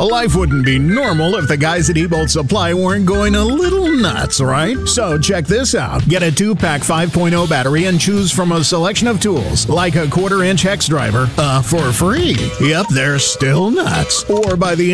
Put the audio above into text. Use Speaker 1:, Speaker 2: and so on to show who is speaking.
Speaker 1: Life wouldn't be normal if the guys at Ebolt Supply weren't going a little nuts, right? So check this out. Get a 2-pack 5.0 battery and choose from a selection of tools, like a 1/4-inch hex driver, for free. Yep, they're still nuts. Or by the